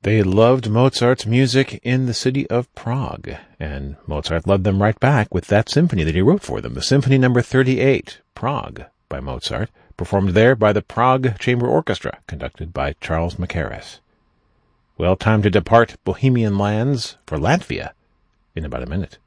They loved Mozart's music in the city of Prague, and Mozart loved them right back with that symphony that he wrote for them, the Symphony No. 38, Prague, by Mozart, performed there by the Prague Chamber Orchestra, conducted by Charles Mackerras. Well, time to depart Bohemian lands for Latvia in about a minute.